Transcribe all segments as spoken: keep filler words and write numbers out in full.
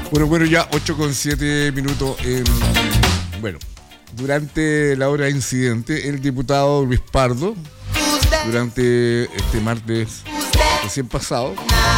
Bueno, bueno, ya ocho con siete minutos. Eh, bueno, durante la hora de incidente, el diputado Luis Pardo, durante este martes recién pasado,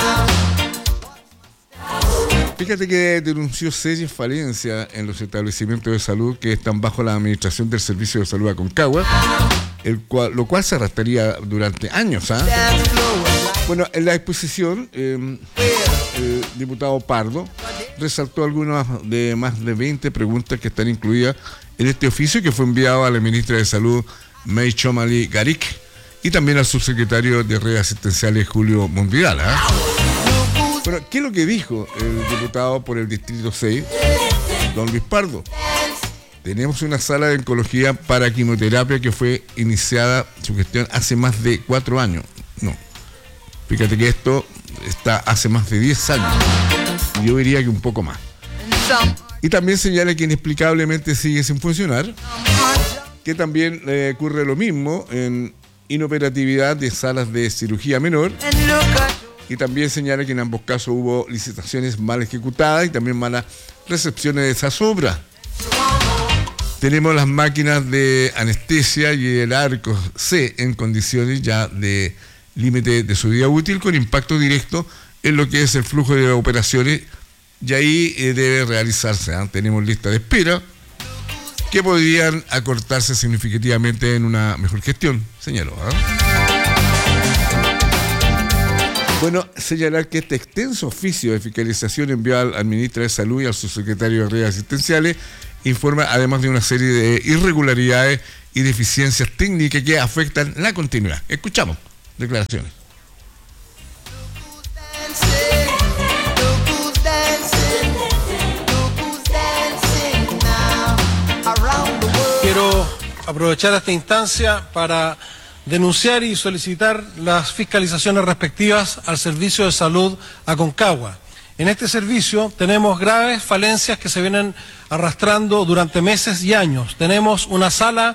fíjate que denunció serias falencias en los establecimientos de salud que están bajo la administración del Servicio de Salud Aconcagua, el cual, lo cual se arrastraría durante años. ¿eh? Bueno, en la exposición, eh, el diputado Pardo resaltó algunas de más de veinte preguntas que están incluidas en este oficio que fue enviado a la ministra de Salud, May Chomali Garik, y también al subsecretario de Redes Asistenciales, Julio Monvidal. ¿eh? Bueno, ¿qué es lo que dijo el diputado por el Distrito seis, don Luis Pardo? Tenemos una sala de oncología para quimioterapia que fue iniciada su gestión hace más de cuatro años. No, fíjate que esto está hace más de diez años. Yo diría que un poco más. Y también señala que inexplicablemente sigue sin funcionar, que también eh, ocurre lo mismo en inoperatividad de salas de cirugía menor, y también señala que en ambos casos hubo licitaciones mal ejecutadas y también malas recepciones de esas obras. Tenemos las máquinas de anestesia y el arco C en condiciones ya de límite de su vida útil, con impacto directo en lo que es el flujo de operaciones, y ahí eh, debe realizarse. ¿eh? Tenemos lista de espera que podrían acortarse significativamente en una mejor gestión, señaló. ¿eh? Bueno, señalar que este extenso oficio de fiscalización enviado al ministro de Salud y al subsecretario de Redes Asistenciales informa además de una serie de irregularidades y deficiencias técnicas que afectan la continuidad. Escuchamos declaraciones. Quiero aprovechar esta instancia para denunciar y solicitar las fiscalizaciones respectivas al Servicio de Salud Aconcagua. En este servicio tenemos graves falencias que se vienen arrastrando durante meses y años. Tenemos una sala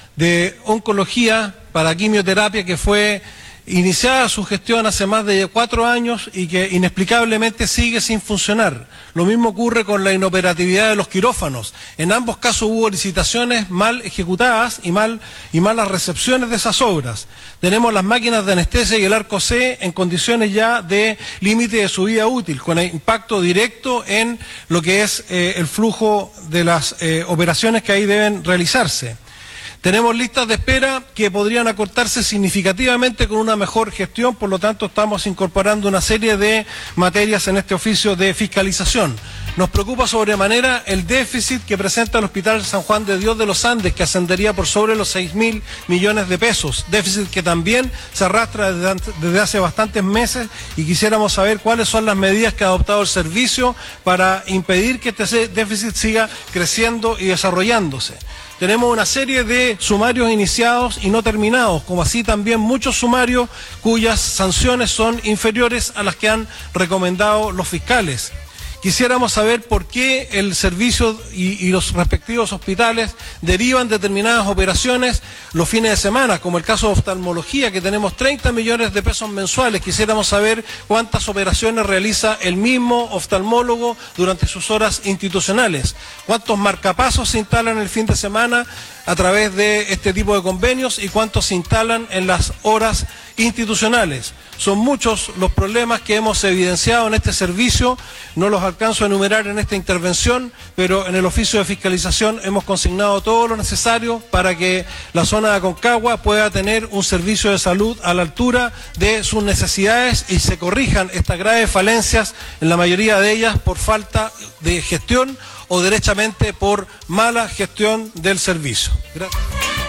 de oncología para quimioterapia que fue iniciada su gestión hace más de cuatro años y que inexplicablemente sigue sin funcionar. Lo mismo ocurre con la inoperatividad de los quirófanos. En ambos casos hubo licitaciones mal ejecutadas y, mal, y malas recepciones de esas obras. Tenemos las máquinas de anestesia y el arco C en condiciones ya de límite de su vida útil, con impacto directo en lo que es eh, el flujo de las eh, operaciones que ahí deben realizarse. Tenemos listas de espera que podrían acortarse significativamente con una mejor gestión, por lo tanto estamos incorporando una serie de materias en este oficio de fiscalización. Nos preocupa sobremanera el déficit que presenta el Hospital San Juan de Dios de los Andes, que ascendería por sobre los seis mil millones de pesos, déficit que también se arrastra desde, desde hace bastantes meses, y quisiéramos saber cuáles son las medidas que ha adoptado el servicio para impedir que este déficit siga creciendo y desarrollándose. Tenemos una serie de sumarios iniciados y no terminados, como así también muchos sumarios cuyas sanciones son inferiores a las que han recomendado los fiscales. Quisiéramos saber por qué el servicio y, y los respectivos hospitales derivan determinadas operaciones los fines de semana, como el caso de oftalmología, que tenemos treinta millones de pesos mensuales. Quisiéramos saber cuántas operaciones realiza el mismo oftalmólogo durante sus horas institucionales, cuántos marcapasos se instalan el fin de semana a través de este tipo de convenios y cuántos se instalan en las horas institucionales. Son muchos los problemas que hemos evidenciado en este servicio, no los alcanzo a enumerar en esta intervención, pero en el oficio de fiscalización hemos consignado todo lo necesario para que la zona de Aconcagua pueda tener un servicio de salud a la altura de sus necesidades y se corrijan estas graves falencias, en la mayoría de ellas por falta de gestión o derechamente por mala gestión del servicio. Gracias.